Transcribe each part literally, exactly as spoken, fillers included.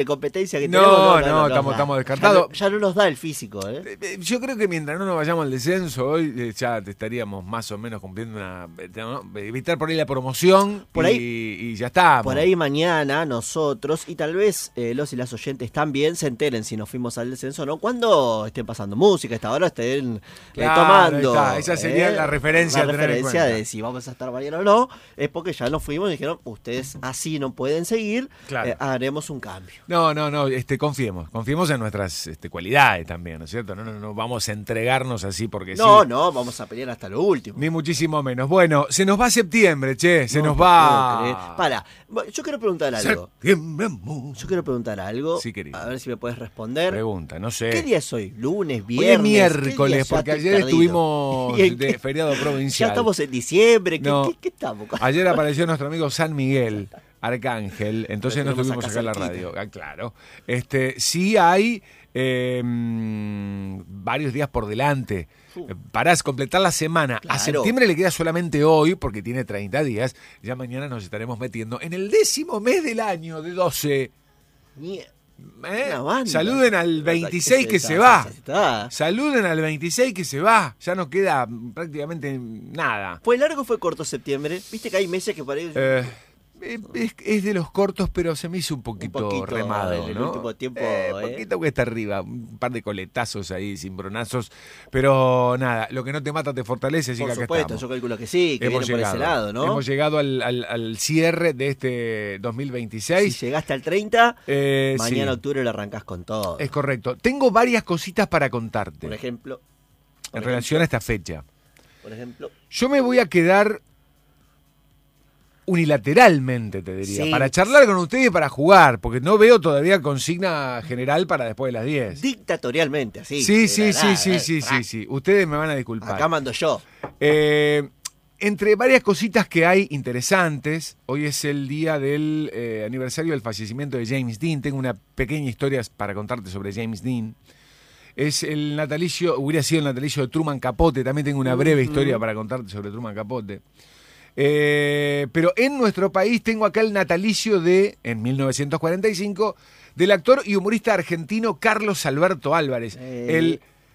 de competencia que No, tenemos. No, no, no, no estamos, nos da. estamos descartados. Ya no, ya no nos da el físico, ¿eh? Eh, eh, Yo creo que mientras no nos vayamos al descenso, hoy eh, ya te estaríamos más o menos cumpliendo una... eh, ¿no? Evitar por ahí la promoción Por y, ahí- y ya está. Por ahí mañana nosotros, y tal vez eh, los y las oyentes también se enteren si nos fuimos al descenso o no, cuando estén pasando música, hasta ahora estén eh, Claro, tomando. ahí está. Esa sería eh, la referencia La a tener en referencia cuenta. de si vamos a estar mañana o no, es porque ya nos fuimos y dijeron, ustedes así no pueden seguir, Claro. eh, haremos un cambio. No, no, no, este, confiemos, confiemos en nuestras este, cualidades también, ¿no es cierto? No, no, no vamos a entregarnos así porque No, sí. no, vamos a pelear hasta lo último. Ni muchísimo menos. Bueno, se nos va septiembre, che, se No nos te puedo creer. va. Para, yo quiero preguntar algo. Septiembre, amor. Yo quiero preguntar algo. Sí, querido. A ver si me puedes responder. Pregunta, no sé. ¿Qué día es hoy? ¿Lunes, Hoy viernes? es miércoles, ¿Qué día? Ya porque estoy ayer perdido. estuvimos ¿Y en de qué- feriado Ya provincial. estamos en diciembre. ¿Qué, No. qué- qué estamos? Ayer apareció nuestro amigo San Miguel, Arcángel, entonces Lo no tenemos estuvimos acá acá en la cerquita. radio. Ah, claro. Este, sí hay eh, mm, varios días por delante. Uh. Eh, Para completar la semana. A Claro. septiembre le queda solamente hoy, porque tiene treinta días. Ya mañana nos estaremos metiendo en el décimo mes del año de doce. Ni- ¿Eh? una banda. Saluden al veintiséis que se va. Saluden al veintiséis que se va. Ya no queda prácticamente nada. ¿Fue largo o fue corto septiembre? Viste que hay meses que parecen Eh, es, es de los cortos, pero se me hizo un poquito, Un poquito, remado, en el ¿no? último tiempo, Eh, ¿eh? poquito que está arriba, un par de coletazos ahí, cimbronazos, pero nada, lo que no te mata te fortalece, así por que acá supuesto, estamos. yo calculo que sí, que Hemos viene por ese lado, ¿no? Hemos llegado al, al- al cierre de este dos mil Si veintiséis. llegaste al treinta, Eh, mañana sí, octubre lo arrancás con todo. es correcto. Tengo varias cositas para contarte Por ejemplo, por en relación a esta fecha. ejemplo, por ejemplo, Yo me voy a quedar unilateralmente, te diría, Sí. para charlar con ustedes y para jugar, porque no veo todavía consigna general para después de las diez. dictatorialmente, así. Sí, de sí, la sí, nada, sí, eh, sí, fra, sí, sí. Ustedes me van a disculpar. Acá mando yo. Eh, entre varias cositas que hay interesantes, hoy es el día del eh, aniversario del fallecimiento de James Dean. Tengo una pequeña historia para contarte sobre James Dean. Es el natalicio, hubiera sido el natalicio de Truman Capote. También tengo una breve Ujú. historia para contarte sobre Truman Capote. Eh, pero en nuestro país tengo acá el natalicio de, en mil novecientos cuarenta y cinco, del actor y humorista argentino Carlos Alberto Álvarez, Eh. el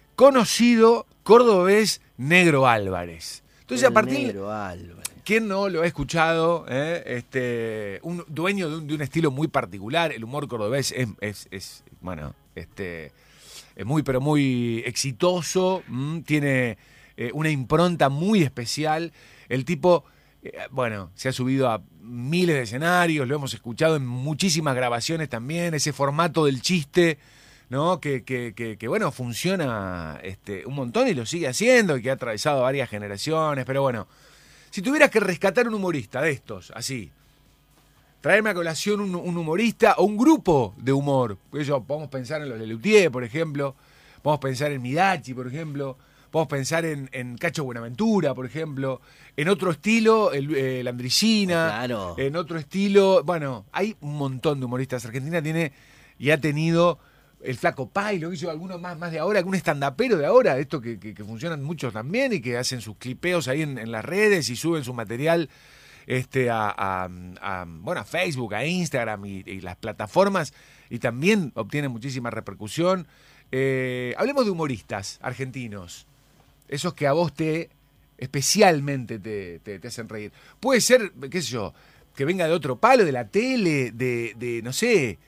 conocido cordobés Negro Álvarez. Entonces, El a partir negro Álvarez. ¿quién no lo ha escuchado? eh? Este, un dueño de un, de un estilo muy particular, el humor cordobés es, es, es, bueno, este, es muy, pero muy exitoso, mm, tiene eh, una impronta muy especial. El tipo, eh, bueno, se ha subido a miles de escenarios, lo hemos escuchado en muchísimas grabaciones también, ese formato del chiste, ¿no? Que, que, que, que, bueno, funciona este, un montón y lo sigue haciendo y que ha atravesado varias generaciones, pero bueno, si tuvieras que rescatar un humorista de estos, así, traerme a colación un, un humorista o un grupo de humor, eso, podemos pensar en los Lelutier, por ejemplo, podemos pensar en Midachi, por ejemplo, podemos pensar en, en Cacho Buenaventura, por ejemplo, en otro estilo, el, eh, la Andricina, Claro. en otro estilo, bueno, hay un montón de humoristas. Argentina tiene y ha tenido el Flaco Pai, lo hizo alguno más, más de ahora, algún estandapero de ahora, esto que, que, que funcionan muchos también y que hacen sus clipeos ahí en, en las redes y suben su material este, a, a, a, bueno, a Facebook, a Instagram y, y las plataformas y también obtienen muchísima repercusión. Eh, hablemos de humoristas argentinos, esos que a vos te especialmente te, te, te hacen reír. Puede ser, qué sé yo, que venga de otro palo, de la tele, de, de no sé,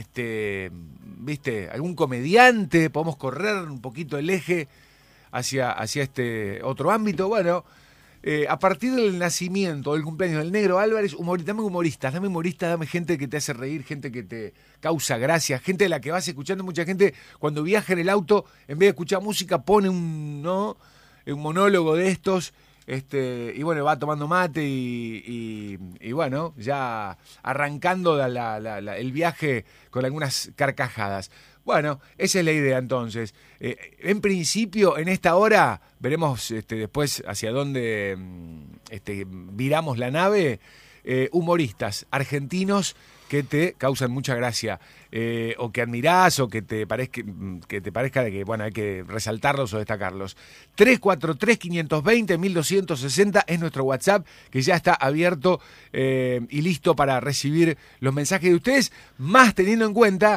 este, viste, algún comediante, podemos correr un poquito el eje hacia, hacia este otro ámbito. Bueno, eh, a partir del nacimiento, del cumpleaños del Negro Álvarez, humor, dame humoristas, dame humoristas, dame gente que te hace reír, gente que te causa gracia, gente de la que vas escuchando. Mucha gente cuando viaja en el auto, en vez de escuchar música, pone un, ¿no? un monólogo de estos. Este, y bueno, va tomando mate y, y, y bueno, ya arrancando la, la, la, la, el viaje con algunas carcajadas. Bueno, esa es la idea entonces. Eh, en principio, en esta hora, veremos este, después hacia dónde este, viramos la nave, eh, humoristas argentinos que te causan mucha gracia, eh, o que admirás, o que te parezca que te parezca de que, bueno, hay que resaltarlos o destacarlos. tres cuatro tres, cinco dos cero, uno dos seis cero es nuestro WhatsApp, que ya está abierto eh, y listo para recibir los mensajes de ustedes, más teniendo en cuenta